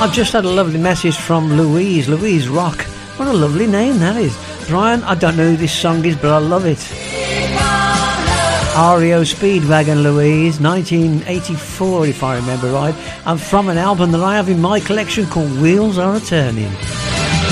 I've just had a lovely message from Louise Rock. What a lovely name that is. Brian, I don't know who this song is, but I love it. REO Speedwagon, Louise, 1984 if I remember right, and from an album that I have in my collection called Wheels Are A Turning.